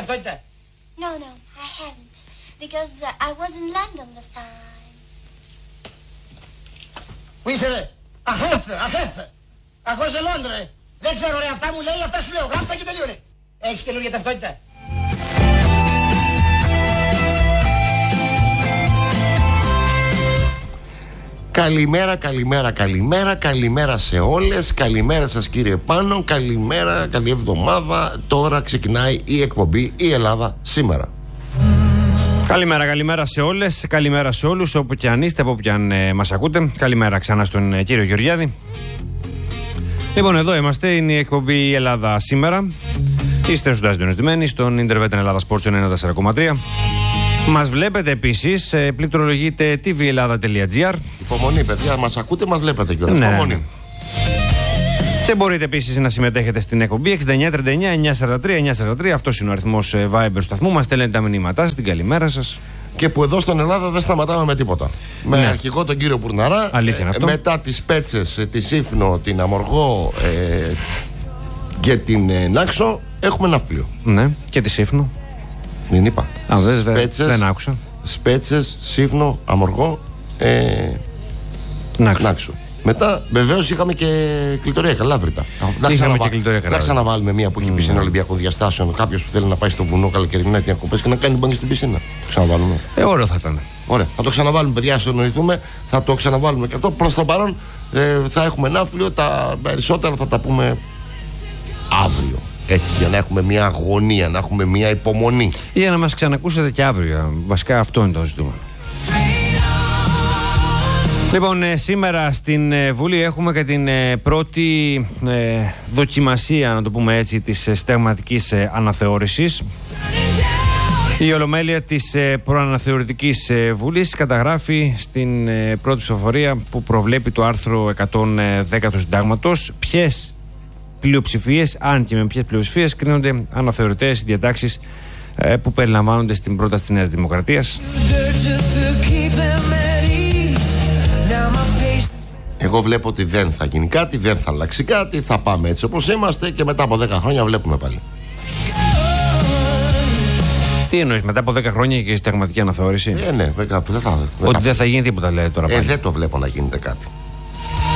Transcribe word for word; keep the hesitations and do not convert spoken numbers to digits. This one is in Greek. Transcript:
ταυτότητα? No, no, I haven't. Because uh, I was in London this time. Πού είσαι ρε? Αχέφθε, αχέφθε. Αχώ σε Λόντρα ρε. Δεν ξέρω ρε, αυτά μου λέει, αυτά σου λέω. Γράψα και τελείωνε. Έχεις καινούργια ταυτότητα? Καλημέρα, καλημέρα, καλημέρα, καλημέρα σε όλες. Καλημέρα σας κύριε Πάνο, καλημέρα, καλή εβδομάδα. Τώρα ξεκινάει η εκπομπή «Η Ελλάδα σήμερα». Καλημέρα, καλημέρα σε όλες, καλημέρα σε όλους, όπου και αν είστε, από όπου και αν ε, μας ακούτε. Καλημέρα ξανά στον ε, κύριο Γεωργιάδη. Λοιπόν, εδώ είμαστε, είναι η εκπομπή «Η Ελλάδα σήμερα». Είστε ζωντανά συντονισμένοι στον Ιντερβετ Ελλάδα Sports ενενήντα τέσσερα κόμμα τρία. Μας βλέπετε επίσης, ε, πληκτρολογείτε τι βι Ελλάδα τελεία τζι άρ. Υπομονή, παιδιά, μας ακούτε, μας βλέπετε κιόλας. Ναι, Υπομονή. ναι. Και μπορείτε επίσης να συμμετέχετε στην εκπομπή εξήντα εννιά τριάντα εννιά εννιακόσια σαράντα τρία εννιακόσια σαράντα τρία. Αυτός είναι ο αριθμός ε, Viber του σταθμού. Μας στέλνετε τα μηνύματά σας, την καλημέρα σας. Και που εδώ στην Ελλάδα δεν σταματάμε με τίποτα. Με Ναι. αρχηγό τον κύριο Πουρναρά. Αλήθεια είναι αυτό. Μετά τις Πέτσες, τη Σύφνο, την Αμοργό ε, και την ε, Νάξο έχουμε ναύπλιο. Ναι, και τη Σύφνο. Μην είπα. Α, δεν, δεν, Σπέτσες, δεν άκουσα. Σπέτσες, Σύφνο, Αμοργό, ε, Νάξο. Νάξο. Μετά βεβαίως είχαμε και κλειτορία Καλάβρητα. Να, Είχαμε ξαναβα... και κλειτορία να Καλάβρητα. ξαναβάλουμε μία που έχει πισίνα Ολυμπιακών διαστάσεων. Κάποιος που θέλει να πάει στο βουνό καλοκαιρινά διακοπές και να κάνει μπάνιο στην πισίνα. Το ξαναβάλουμε. Ε, ωραίο θα ήταν. Ωραία, θα το ξαναβάλουμε, παιδιά, συνοηθούμε. Θα το ξαναβάλουμε και αυτό. Προς το παρόν ε, θα έχουμε ναύπλιο. Τα περισσότερα θα τα πούμε αύριο. Έτσι, για να έχουμε μια αγωνία, να έχουμε μια υπομονή. Ή για να μας ξανακούσετε και αύριο. Βασικά αυτό είναι το ζητούμενο. Λοιπόν, ε, σήμερα στην ε, Βουλή έχουμε και την ε, πρώτη ε, δοκιμασία, να το πούμε έτσι, της ε, στεγματικής ε, αναθεώρησης. Η Ολομέλεια της ε, προαναθεωρητικής ε, Βουλής καταγράφει στην ε, πρώτη ψηφοφορία που προβλέπει το άρθρο εκατόν δέκα του Συντάγματος ποιες πλειοψηφίες, αν και με ποιες πλειοψηφίες κρίνονται αναθεωρητές οι διατάξεις ε, που περιλαμβάνονται στην πρόταση της Νέας Δημοκρατίας. Εγώ βλέπω ότι δεν θα γίνει κάτι, δεν θα αλλάξει κάτι. Θα πάμε έτσι όπως είμαστε και μετά από δέκα χρόνια βλέπουμε πάλι. Τι εννοείς, μετά από δέκα χρόνια και η συνταγματική αναθεώρηση? Ε, ναι, δέκα, δεν θα, Ότι δεν θα γίνει τίποτα, λέει τώρα ε, πάλι. δεν το βλέπω να γίνεται κάτι.